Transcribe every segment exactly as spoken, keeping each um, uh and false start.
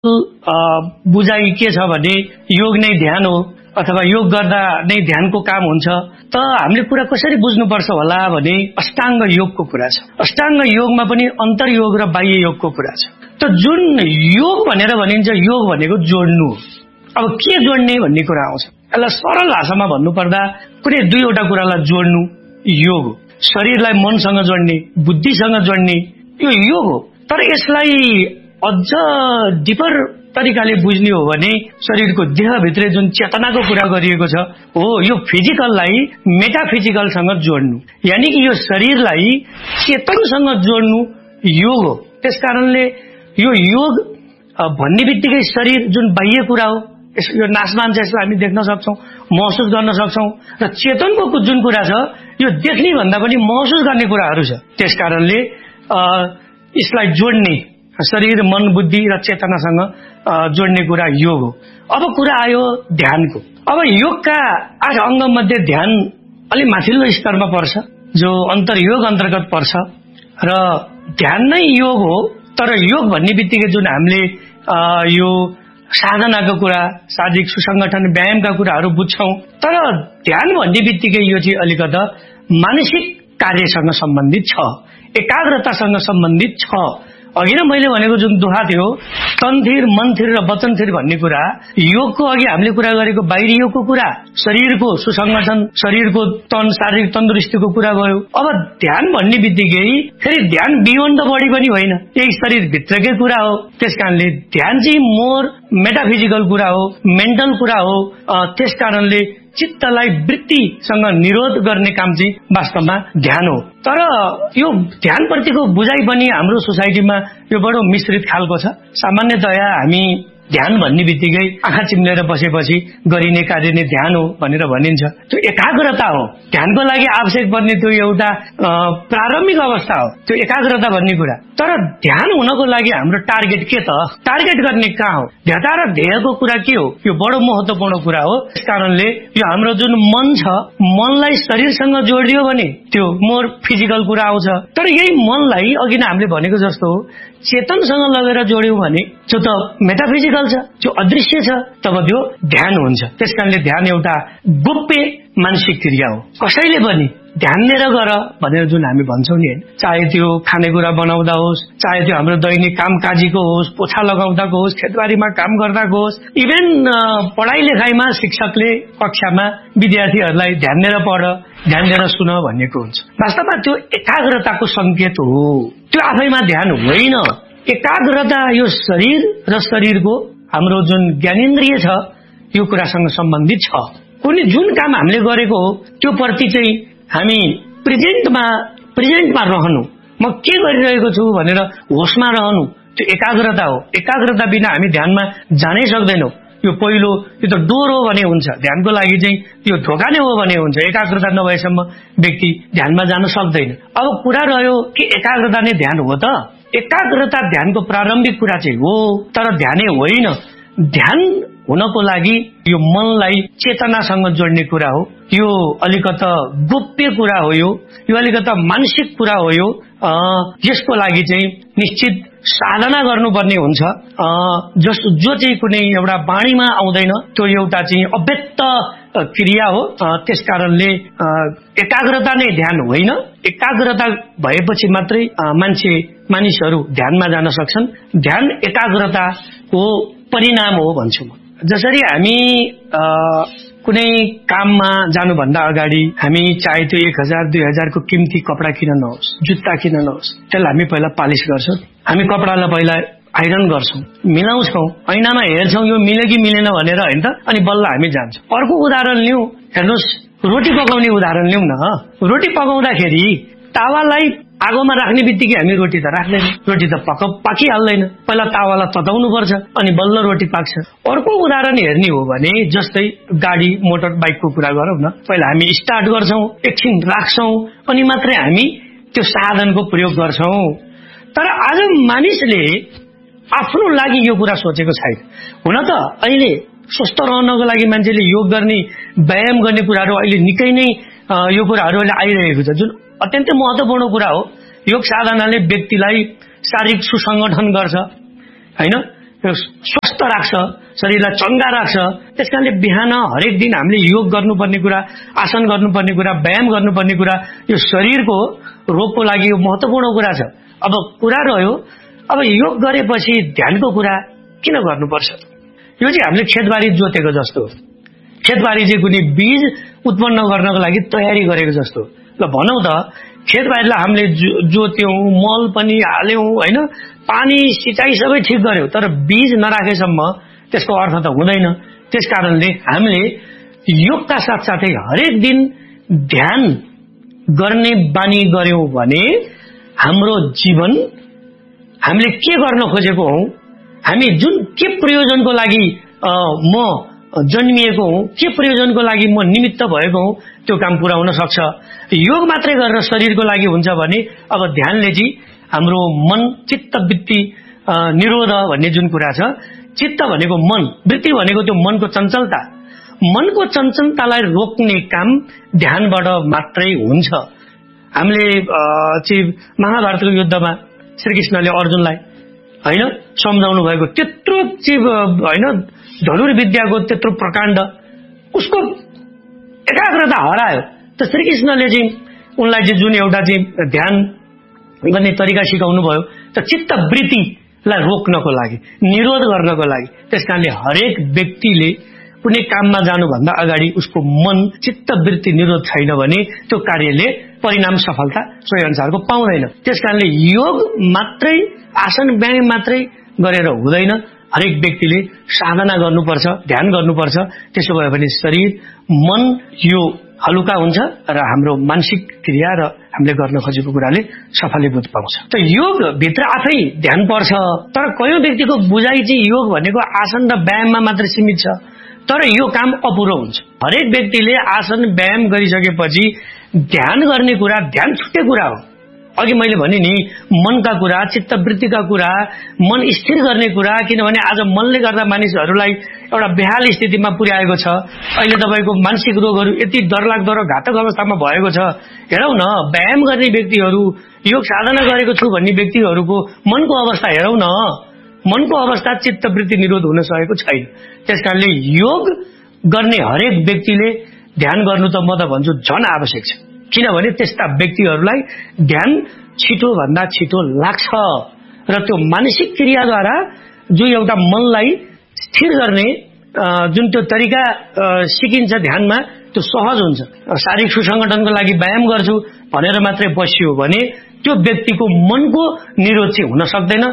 बुझाइ के छ भने योग नै ध्यान हो अथवा योग गर्दा नै ध्यानको काम हुन्छ। त हामीले कुरा कसरी बुझ्नुपर्छ होला भने अष्टाङ्ग योगको कुरा छ। अष्टाङ्ग योगमा पनि अन्तर्योग र बाह्य योगको कुरा छ। त जुन योग भनेर भनिन्छ, योग भनेको जोड्नु हो। अब के जोड्ने भन्ने कुरा आउँछ। यसलाई सरल भाषामा भन्नुपर्दा कुनै दुईवटा कुरालाई जोड्नु योग हो। शरीरलाई मनसँग जोड्ने, बुद्धिसँग जोड्ने यो योग हो। तर यसलाई अझ डिपर तरिकाले बुझ्ने हो भने शरीरको देहभित्र जुन चेतनाको कुरा गरिएको छ हो, यो फिजिकललाई मेटाफिजिकलसँग जोड्नु, यानी कि यो शरीरलाई चेतनसँग जोड्नु योग हो। त्यसकारणले यो योग भन्ने बित्तिकै शरीर जुन बाह्य कुरा हो, यो नाचमान छ, यसलाई हामी देख्न सक्छौं, महसुस गर्न सक्छौं, र चेतनको जुन कुरा छ यो देख्ने भन्दा पनि महसुस गर्ने कुराहरू छ। त्यसकारणले यसलाई जोड्ने, शरीर मन बुद्धि र चेतनासँग जोड्ने कुरा योग हो। अब कुरा आयो ध्यानको। अब योगका आठ अङ्ग मध्ये ध्यान अलि माथिल्लो स्तरमा पर्छ, जो अन्तर्योग अन्तर्गत पर्छ, र ध्यान नै योग हो। तर योग भन्ने बित्तिकै जुन हामीले यो साधनाको कुरा, शारीरिक सुसंगठन व्यायामका कुराहरू बुझ्छौं, तर ध्यान भन्ने बित्तिकै यो चाहिँ अलिकता मानसिक कार्यसँग सम्बन्धित छ, एकाग्रतासँग सम्बन्धित छ। अघि नै मैले भनेको जुन दोहा थियो तनथिर मनथिर र वचनथिर भन्ने कुरा, योगको अघि हामीले कुरा गरेको बाहिरी योगको कुरा, शरीरको सुसंगठन, शरीरको तन शारीरिक तन्दुरुस्तीको कुरा भयो। अब ध्यान भन्ने बित्तिकै फेरि ध्यान बियोन्ड द बडी पनि होइन, यही शरीर भित्रकै कुरा हो। त्यसकारणले ध्यान चाहिँ मोर मेटाफिजिकल कुरा हो, मेन्टल कुरा हो। त्यसकारणले चित्तलाई वृत्तिसँग निरोध गर्ने काम चाहिँ वास्तवमा ध्यान हो। तर यो ध्यान प्रतिको बुझाइ पनि हाम्रो सोसाइटीमा यो बडो मिश्रित खालको छ। सामान्यतया हामी ध्यान भन्ने बित्तिकै आँखा चिम्लेर बसेपछि गरिने कार्य नै ध्यान हो भनेर भनिन्छ। त्यो एकाग्रता हो, ध्यानको लागि आवश्यक पर्ने त्यो एउटा प्रारम्भिक अवस्था हो, त्यो एकाग्रता भन्ने कुरा। तर ध्यान हुनको लागि हाम्रो टार्गेट के त, टार्गेट गर्ने कहाँ हो, ध्येता र ध्येयको कुरा के हो, यो बडो महत्त्वपूर्ण कुरा हो। त्यसकारणले यो हाम्रो जुन मन छ, मनलाई शरीरसँग जोडियो भने त्यो मोर फिजिकल कुरा आउँछ। तर यही मनलाई अघि नै हामीले भनेको जस्तो चेतनसँग लगेर जोड्यौं भने जो त मेटाफिजिकल छ, जो अदृश्य छ, तब त्यो ध्यान हुन्छ। त्यसकारणले ध्यान एउटा गोप्य मानसिक क्रिया हो। कसैले पनि ध्यान लिएर गर भनेर जुन हामी भन्छौं नि, चाहे त्यो खानेकुरा बनाउँदा होस्, चाहे त्यो हाम्रो दैनिक कामकाजीको होस्, पोछा लगाउँदाको होस्, खेतबारीमा काम गर्दाको होस्, इभन पढाइ लेखाइमा शिक्षकले कक्षामा विद्यार्थीहरूलाई ध्यान दिएर पढ, ध्यान दिएर सुन भनेको हुन्छ। वास्तवमा त्यो एकाग्रताको संकेत हो, त्यो आफैमा ध्यान होइन। एकाग्रता यो शरीर र शरीरको हाम्रो जुन ज्ञानेन्द्रिय छ यो कुरासँग सम्बन्धित छ। कुनै जुन काम हामीले गरेको हो त्यो प्रति चाहिँ हामी प्रेजेन्टमा प्रेजेन्टमा रहनु, म के गरिरहेको छु भनेर होसमा रहनु, त्यो एकाग्रता हो। एकाग्रता बिना हामी ध्यानमा जानै सक्दैनौं। यो पहिलो यो त डोर हो भने हुन्छ, ध्यानको लागि चाहिँ यो ढोका नै हो भने हुन्छ। एकाग्रता नभएसम्म व्यक्ति ध्यानमा जान सक्दैन। अब कुरा रह्यो कि एकाग्रता नै ध्यान हो त? एकाग्रता ध्यानको प्रारम्भिक कुरा चाहिँ हो, तर ध्यानै होइन। ध्यान हुनको लागि यो मनलाई चेतनासँग जोड्ने कुरा हो। यो अलिकता गोप्य कुरा हो, यो यो अलिकता मानसिक कुरा हो। यो यसको लागि चाहिँ निश्चित साधना गर्नुपर्ने हुन्छ, जस जो चाहिँ कुनै एउटा बाणीमा आउँदैन, त्यो एउटा चाहिँ अव्यक्त क्रिया हो। त्यसकारणले एकाग्रता नै ध्यान होइन। एकाग्रता भएपछि मात्रै मान्छे मानिसहरू ध्यानमा जान सक्छन्। ध्यान एकाग्रताको परिणाम हो भन्छु म। जसरी हामी कुनै काममा जानुभन्दा अगाडि हामी चाहे त्यो एक हजार दुई हजारको किम्ती कपडा किन नहोस्, जुत्ता किन नहोस्, त्यसलाई हामी पहिला पालिस गर्छौं। हामी कपडालाई पहिला आइरन गर्छौं, मिलाउँछौं, ऐनामा हेर्छौं यो मिल्यो कि मिलेन भनेर, होइन त? अनि बल्ल हामी जान्छौं। अर्को उदाहरण लिउँ, हेर्नुहोस्, रोटी पकाउने उदाहरण लिउँ न। रोटी पकाउँदाखेरि तावालाई आगोमा राख्ने बित्तिकै हामी रोटी त राख्दैन, रोटी त पक पाकिहाल्दैन। पहिला तावालाई तताउनु पर्छ अनि बल्ल रोटी पाक्छ। अर्को उदाहरण हेर्ने हो भने जस्तै गाडी मोटर बाइकको कुरा गरौँ न, पहिला हामी स्टार्ट गर्छौं, एकछिन राख्छौं, अनि मात्रै हामी त्यो साधनको प्रयोग गर्छौं। तर आज मानिसले आफ्नो लागि यो कुरा सोचेको छैन। हुन त अहिले स्वस्थ रहनको लागि मान्छेले योग गर्ने, व्यायाम गर्ने कुराहरू अहिले निकै नै यो कुराहरू अहिले आइरहेको छ, जुन अत्यन्तै महत्त्वपूर्ण कुरा हो। योग साधनाले व्यक्तिलाई शारीरिक सुसंगठन गर्छ, हैन? स्वस्थ राख्छ, शरीरलाई चङ्गा राख्छ। त्यसकारणले बिहान हरेक दिन हामीले योग गर्नुपर्ने कुरा, आसन गर्नुपर्ने कुरा, व्यायाम गर्नुपर्ने कुरा, यो शरीरको रोगको लागि यो महत्त्वपूर्ण कुरा छ। अब कुरा रह्यो अब योग गरेपछि ध्यानको कुरा किन गर्नुपर्छ? यो चाहिँ हामीले खेतबारी जोतेको जस्तो हो, खेतबारी चाहिँ कुनै बीज उत्पन्न गर्नको लागि तयारी गरेको जस्तो। ल भनौँ त खेतबारीलाई हामीले जोत्यौं, मल पनि हाल्यौं हैन, पानी सिँचाइ सबै ठिक गर्यौं, तर बीज नराखेसम्म त्यसको अर्थ त हुँदैन। त्यसकारणले हामीले योगका साथसाथै हरेक दिन ध्यान गर्ने बानी गर्यौं भने हाम्रो जीवन हामीले के गर्न खोजेको हौं, हामी जुन के प्रयोजनको लागि म जन्मिएको हौं, के प्रयोजनको लागि म निमित्त भएको हौं, त्यो काम पूरा हुन सक्छ। योग मात्रै गरेर शरीरको लागि हुन्छ भने अब ध्यानले चाहिँ हाम्रो मन, चित्त, वृत्ति निरोध भन्ने जुन कुरा छ, चित्त भनेको मन, वृत्ति भनेको त्यो मनको चञ्चलता, मनको चञ्चलतालाई रोक्ने काम ध्यानबाट मात्रै हुन्छ। हामीले चाहिँ महाभारतको युद्धमा श्रीकृष्णले अर्जुनलाई हैन सम्झाउनु भएको त्यत्रो चाहिँ हैन धनुर्विद्याको त्यत्रो प्रकाण्ड उसको एकाग्रता हरायो। त श्रीकृष्णले चाहिँ उनलाई चाहिँ जुन एउटा चाहिँ ध्यान गर्ने तरिका सिकाउनु भयो, त चित्त वृत्तिलाई रोक्नको लागि, निरोध गर्नको लागि। त्यसकारणले हरेक व्यक्तिले कुनै काममा जानुभन्दा अगाडि उसको मन, चित्त वृत्ति निरोध छैन भने त्यो कार्यले परिणाम सफलता सोही अनुसारको पाउँदैन। त्यसकारणले योग मात्रै, आसन व्यायाम मात्रै गरेर हुँदैन, हरेक व्यक्तिले साधना गर्नुपर्छ, ध्यान गर्नुपर्छ। त्यसो भयो भने शरीर, मन यो हलुका हुन्छ र हाम्रो मानसिक क्रिया र हामीले गर्न खोजेको कुराले सफलीभूत पाउँछ। त योग भित्र आफै ध्यान पर्छ, तर कयौं व्यक्तिको बुझाइ चाहिँ योग भनेको आसन र व्यायाममा मात्र सीमित छ, तर यो काम अपुरो हुन्छ। हरेक व्यक्तिले आसन व्यायाम गरिसकेपछि ध्यान गर्ने कुरा ध्यान छुट्टै कुरा हो। अघि मैले भने नि मनका कुरा, चित्तवृत्तिका कुरा, मन स्थिर गर्ने कुरा, किनभने आज मनले गर्दा मानिसहरूलाई एउटा बेहाल स्थितिमा पुर्याएको छ। अहिले तपाईको मानसिक रोगहरू यति डरलाग्दो र घातक अवस्थामा भएको छ। हेरौँ न, व्यायाम गर्ने व्यक्तिहरू, योग साधना गरेको छु भन्ने व्यक्तिहरूको मनको अवस्था हेरौँ न, मनको अवस्था चित्तवृत्ति निरोध हुन सकेको छैन। त्यसकारणले योग गर्ने हरेक व्यक्तिले ध्यान गर्नु त म त भन्छु झन आवश्यक छ, किनभने त्यस्ता व्यक्तिहरूलाई ध्यान छिटो भन्दा छिटो लाग्छ र त्यो मानसिक क्रियाद्वारा जो एउटा मनलाई स्थिर गर्ने जुन त्यो तरिका सिकिन्छ ध्यानमा, त्यो सहज हुन्छ। शारीरिक सुसंगठनको लागि व्यायाम गर्छु भनेर मात्रै बस्यो भने त्यो व्यक्तिको मनको निरोध चाहिँ हुन सक्दैन,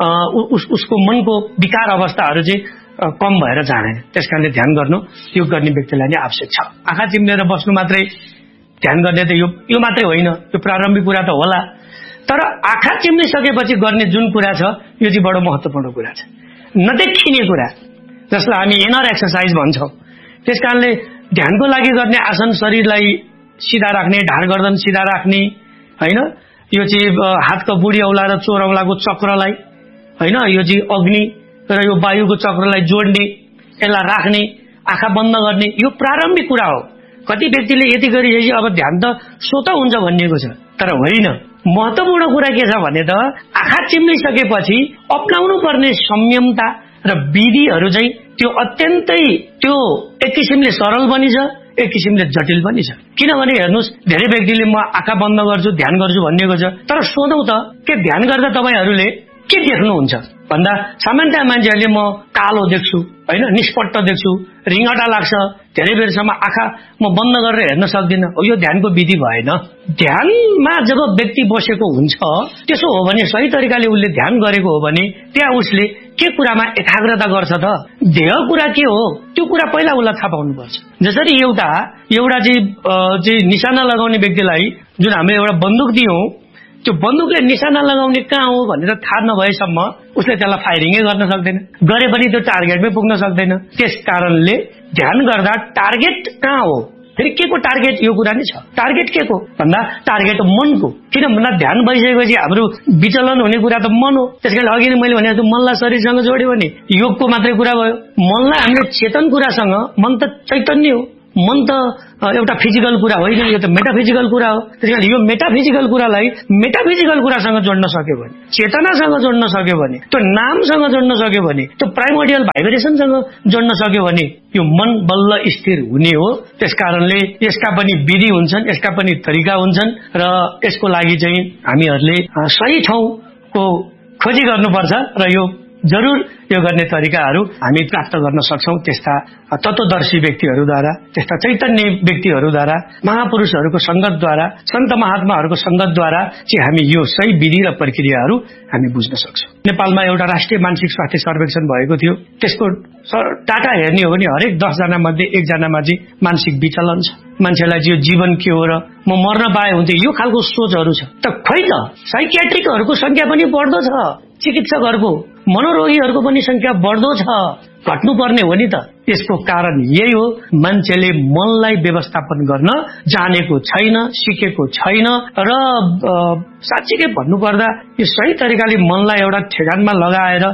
उस, उसको मनको विकार अवस्थाहरू चाहिँ कम भएर जाँदैन। त्यसकारणले ध्यान गर्नु योग गर्ने व्यक्तिलाई नै आवश्यक छ। आँखा चिम्लेर बस्नु मात्रै ध्यान गर्ने त यो यो मात्रै होइन, यो प्रारम्भिक कुरा त होला, तर आँखा चिम्लिसकेपछि गर्ने जुन कुरा छ यो चाहिँ बडो महत्त्वपूर्ण कुरा छ, नदेखिने कुरा, जसलाई हामी इनर एक्सरसाइज भन्छौँ। त्यसकारणले ध्यानको लागि गर्ने आसन शरीरलाई सिधा राख्ने, ढाड गर्दन सिधा राख्ने हैन, यो चाहिँ हातको बुढी औँला र चोर औँलाको चक्रलाई हैन, यो चाहिँ अग्नि र यो वायुको चक्रलाई जोड्ने, यसलाई राख्ने, आँखा बन्द गर्ने, यो प्रारम्भिक कुरा हो। कति व्यक्तिले यति गरिसकेपछि अब ध्यान त स्वत हुन्छ भनिएको छ, तर होइन। महत्त्वपूर्ण कुरा के छ भने त आँखा चिम्लिसकेपछि अपनाउनु पर्ने संयमता र विधिहरू चाहिँ त्यो अत्यन्तै त्यो एक किसिमले सरल पनि छ, एक किसिमले जटिल पनि छ। किनभने हेर्नुहोस्, धेरै व्यक्तिले म आँखा बन्द गर्छु, ध्यान गर्छु भनिएको छ, तर सोधौँ त के ध्यान गर्दा तपाईहरूले के देख्नुहुन्छ भन्दा सामान्यतया मान्छेहरूले म कालो देख्छु हैन, निष्पट्ट देख्छु, रिङटा लाग्छ, धेरै बेरसम्म आँखा म बन्द गरेर हेर्न सक्दिनँ। यो ध्यानको विधि भएन। ध्यानमा जब व्यक्ति बसेको हुन्छ, त्यसो हो भने सही तरिकाले उसले ध्यान गरेको हो भने त्यहाँ उसले के कुरामा एकाग्रता गर्छ त, ध्येय कुरा के हो त्यो कुरा पहिला उसलाई थाहा पाउनुपर्छ। जसरी एउटा एउटा चाहिँ निशाना लगाउने व्यक्तिलाई जुन हामीले एउटा बन्दुक दियौं, त्यो बन्दुकले निशाना लगाउने कहाँ हो भनेर थाहा नभएसम्म उसले त्यसलाई फायरिङै गर्न सक्दैन, गरे पनि त्यो टार्गेटमै पुग्न सक्दैन। त्यस कारणले ध्यान गर्दा टार्गेट कहाँ हो, फेरि के को टार्गेट, यो कुरा नै छ। टार्गेट के को भन्दा टार्गेट मनको, किन भन्दा ध्यान भइसकेपछि हाम्रो विचलन हुने कुरा त मन हो। त्यसकारण अघि नै मैले भनेको मनलाई शरीरसँग जोड्यो भने योगको मात्रै कुरा भयो। मनलाई हामीले चेतन कुरासँग, मन त चैतन्य हो, मन त एउटा फिजिकल कुरा होइन, यो त मेटाफिजिकल कुरा हो। त्यसकारण यो मेटाफिजिकल कुरालाई मेटाफिजिकल कुरासँग जोड्न सक्यो भने, चेतनासँग जोड्न सक्यो भने, त्यो नामसँग जोड्न सक्यो भने, त्यो प्राइमोडियल भाइब्रेसनसँग जोड्न सक्यो भने यो मन बल्ल स्थिर हुने हो। त्यसकारणले यसका पनि विधि हुन्छन्, यसका पनि तरिका हुन्छन् र यसको लागि चाहिँ हामीहरूले सही ठाउँको खोजी गर्नुपर्छ र यो जरुर यो गर्ने तरिकाहरू हामी प्राप्त गर्न सक्छौं त्यस्ता तत्वदर्शी व्यक्तिहरूद्वारा, त्यस्ता चैतन्य व्यक्तिहरूद्वारा, महापुरुषहरूको संगतद्वारा, सन्त महात्माहरूको संगतद्वारा चाहिँ हामी यो सही विधि र प्रक्रियाहरू हामी बुझ्न सक्छौं। नेपालमा एउटा राष्ट्रिय मानसिक स्वास्थ्य सर्वेक्षण भएको थियो, त्यसको डाटा हेर्ने हो भने हरेक दस जना मध्ये एकजनामा चाहिँ मानसिक विचलन छ। मान्छेलाई चाहिँ जीवन के हो र म मर्न पाए हुन्थे यो खालको सोचहरू छ। त खै त साइकियाट्रिकहरूको संख्या पनि बढ्दो छ, चिकित्सकहरूको, मनोरोगीहरूको पनि संख्या बढ्दो छ, घट्नुपर्ने हो नि त। यसको कारण यही हो, मान्छेले मनलाई व्यवस्थापन गर्न जानेको छैन, सिकेको छैन र साँच्चीकै भन्नुपर्दा यो सही तरिकाले मनलाई एउटा ठेगानमा लगाएर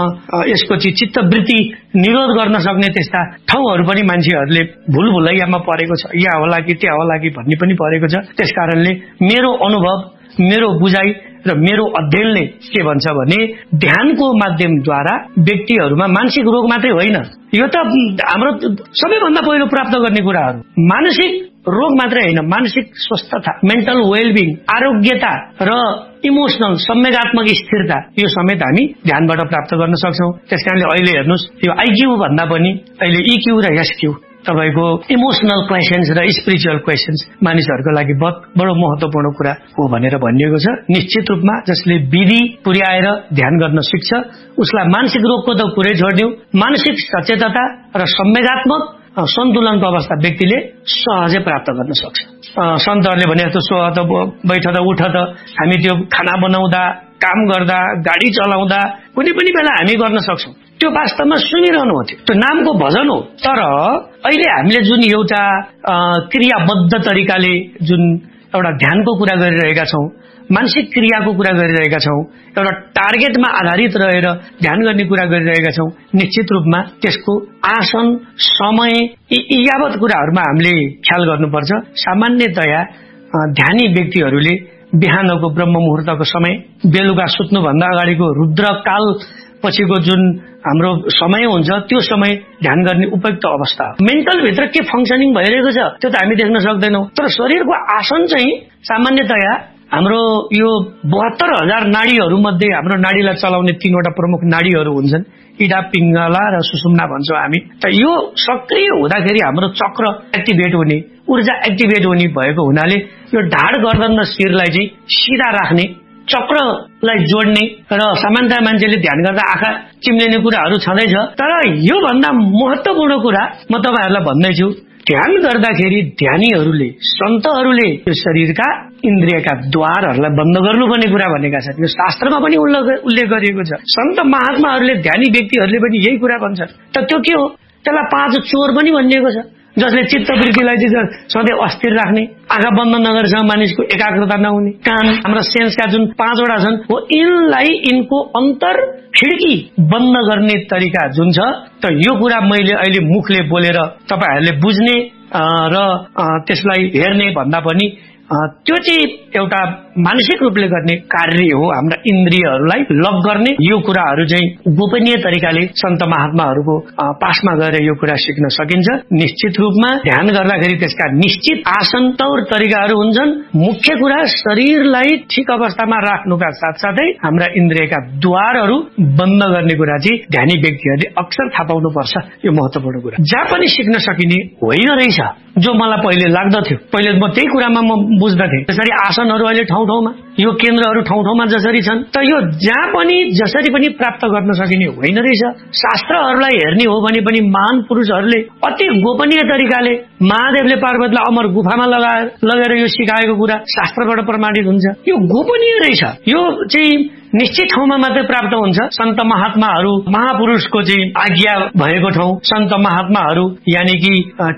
यसको चाहिँ चित्तवृत्ति निरोध गर्न सक्ने त्यस्ता ठाउँहरू पनि मान्छेहरूले भुलभुलैयामा परेको छ, या होला कि त्यहाँ होला कि भन्ने पनि परेको छ। त्यसकारणले मेरो अनुभव, मेरो बुझाइ र मेरो अध्ययनले के भन्छ भने ध्यानको माध्यमद्वारा व्यक्तिहरूमा मानसिक रोग मात्रै होइन, यो त हाम्रो सबैभन्दा पहिलो प्राप्त गर्ने कुराहरू, मानसिक रोग मात्रै होइन, मानसिक स्वस्थता, मेन्टल वेलबिङ, आरोग्यता र इमोसनल संवेगात्मक स्थिरता यो समेत हामी ध्यानबाट प्राप्त गर्न सक्छौं। त्यसकारणले अहिले हेर्नुस्, यो आइक्यू भन्दा पनि अहिले इक्यू र एसक्यू तपाईको इमोसनल क्वेशन्स र स्पिरिचुअल क्वेशन्स मानिसहरूको लागि बडो महत्वपूर्ण कुरा हो भनेर भनिएको छ। निश्चित रूपमा जसले विधि पुर्याएर ध्यान गर्न सिक्छ उसलाई मानसिक रोगको त कुरै छोड्दियौ, मानसिक सचेतता र संवेगात्मक सन्तुलनको अवस्था व्यक्तिले सहजै प्राप्त गर्न सक्छ। सन्तहरूले भने जस्तो सो त बैठ त उठ त, हामी त्यो खाना बनाउँदा, काम गर्दा, गाडी चलाउँदा कुनै पनि बेला हामी गर्न सक्छौं। त्यो वास्तवमा सुनिरहनु हो, त्यो नामको भजन हो। तर अहिले हामीले जुन एउटा क्रियाबद्ध तरिकाले जुन एउटा ध्यानको कुरा गरिरहेका छौं, मानसिक क्रियाको कुरा गरिरहेका छौं, एउटा टार्गेटमा आधारित रहेर ध्यान गर्ने कुरा गरिरहेका छौं, निश्चित रूपमा त्यसको आसन, समय यावत कुराहरूमा हामीले ख्याल गर्नुपर्छ। सामान्यतया ध्यानी व्यक्तिहरूले बिहानको ब्रह्म मुहूर्तको समय, बेलुका सुत्नुभन्दा अगाडिको रुद्रकाल पछिको जुन हाम्रो समय हुन्छ त्यो समय ध्यान गर्ने उपयुक्त अवस्था हो। मेन्टल भित्र के फंक्सनिङ भइरहेको छ त्यो त हामी देख्न सक्दैनौं, तर शरीरको आसन चाहिँ सामान्यतया हाम्रो यो बहत्तर हजार नाडीहरू मध्ये हाम्रो नाडीलाई चलाउने तीनवटा प्रमुख नाडीहरू हुन्छन्, इडा, पिङ्गला र सुषुम्ना भन्छौं हामी। त यो सक्रिय हुँदाखेरि हाम्रो चक्र एक्टिभेट हुने, ऊर्जा एक्टिभेट हुने भएको हुनाले यो ढाड गर्दन र शिरलाई चाहिँ सिधा राख्ने, चक्रलाई जोड्ने र सामान्यतया मान्छेले ध्यान गर्दा आँखा चिम्लिने कुराहरू छँदैछ। तर यो भन्दा महत्वपूर्ण कुरा म तपाईहरुलाई भन्दैछु, ध्यान गर्दाखेरि ध्यानीहरूले, सन्तहरूले यो शरीरका इन्द्रियका द्वारहरूलाई बन्द गर्नुपर्ने कुरा भनेका छन्। यो शास्त्रमा पनि उल्लेख गरिएको छ। सन्त महात्माहरूले, ध्यानी व्यक्तिहरूले पनि यही कुरा भन्छन्। त त्यो के हो? त्यसलाई पाँच चोर पनि भनिएको छ, जसले चित्तवृत्तिलाई चाहिँ सधैँ अस्थिर राख्ने, आँखा बन्द नगरेसम्म मानिसको एकाग्रता नहुने, कान, हाम्रा सेन्सका जुन पाँचवटा छन् हो यिनलाई यिनको अन्तर खिड्की बन्द गर्ने तरिका जुन छ, त यो कुरा मैले अहिले मुखले बोलेर तपाईहरुले बुझ्ने र त्यसलाई हेर्ने भन्दा पनि त्यो चाहिँ एउटा मानसिक रूपले गर्ने कार्य हो। हाम्रा इन्द्रियहरूलाई लक गर्ने यो कुराहरू चाहिँ गोपनीय तरिकाले सन्त महात्माहरूको पासमा गएर यो कुरा सिक्न सकिन्छ। निश्चित रूपमा ध्यान गर्दाखेरि त्यसका निश्चित आसन तौर तरिकाहरू हुन्छन्। मुख्य कुरा शरीरलाई ठिक अवस्थामा राख्नुका साथसाथै हाम्रा इन्द्रियका द्वारहरू बन्द गर्ने कुरा चाहिँ ध्यानी व्यक्तिहरूले अक्सर थाहा पाउनुपर्छ। यो महत्वपूर्ण कुरा जहाँ पनि सिक्न सकिने होइन रहेछ, जो मलाई पहिले लाग्दथ्यो। पहिले म त्यही कुरामा म बुझ्दथे। त्यसरी आसनहरू अहिले ठाउँ ठाउँमा, यो केन्द्रहरू ठाउँ ठाउँमा जसरी छन्, त यो जहाँ पनि जसरी पनि प्राप्त गर्न सकिने होइन रहेछ। शास्त्रहरूलाई हेर्ने हो भने पनि महान पुरुषहरूले अति गोपनीय तरिकाले महादेवले पार्वतीलाई अमर गुफामा लगाएर लगेर यो सिकाएको कुरा शास्त्रबाट प्रमाणित हुन्छ। यो गोपनीय रहेछ। यो चाहिँ निश्चित ठाउँमा मात्रै प्राप्त हुन्छ। सन्त महात्माहरू, महापुरुषको चाहिँ आज्ञा भएको ठाउँ, सन्त महात्माहरू यानि कि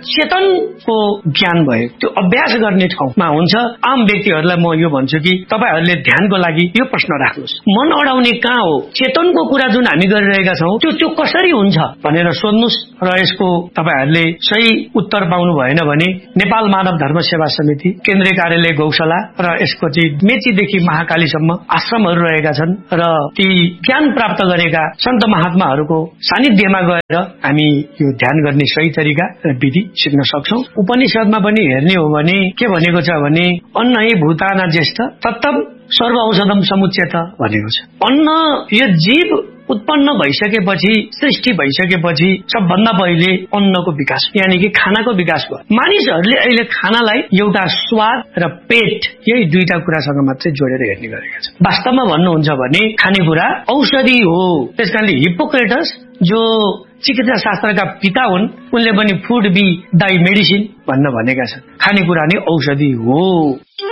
चेतनको ज्ञान भएको त्यो अभ्यास गर्ने ठाउँमा हुन्छ। आम व्यक्तिहरूलाई म यो भन्छु कि तपाईहरूले ध्यानको लागि यो प्रश्न राख्नुहोस्, मन अडाउने कहाँ हो? चेतनको कुरा जुन हामी गरिरहेका छौँ त्यो त्यो कसरी हुन्छ भनेर सोध्नुहोस् र यसको तपाईहरूले सही उत्तर पाउनु भएन भने नेपाल मानव धर्म सेवा समिति, केन्द्रीय कार्यालय गौशाला र यसको चाहिँ मेचीदेखि महाकालीसम्म आश्रमहरू रहेका छन् र ती ज्ञान प्राप्त गरेका सन्त महात्माहरूको सानिध्यमा गएर हामी यो ध्यान गर्ने सही तरिका र विधि सिक्न सक्छौं। उपनिषदमा पनि हेर्ने हो भने के भनेको छ भने अन्न हि भूताना ज्येष्ठ तत्तम सर्व औषधम समुच्यत भनेको छ। अन्न यो जीव उत्पन्न भइसकेपछि, सृष्टि भइसकेपछि सबभन्दा पहिले अन्नको विकास यानि कि खानाको विकास भयो। मानिसहरूले अहिले खानालाई एउटा स्वाद र पेट यही दुईटा कुरासँग मात्रै जोडेर हेर्ने गरेका छन्। वास्तवमा भन्नुहुन्छ भने खानेकुरा औषधि हो। त्यसकारणले हिप्पोक्रेटस जो चिकित्सा शास्त्रका पिता हुन् उनले पनि फुड बी दाइ मेडिसिन भन्न भनेका छन्। खानेकुरा नै औषधि हो।